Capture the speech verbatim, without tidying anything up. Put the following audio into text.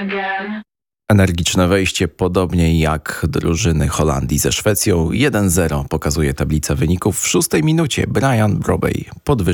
Energiczne wejście, podobnie jak drużyny Holandii ze Szwecją. jeden zero pokazuje tablica wyników w szóstej minucie. Brian Brobey podwyższył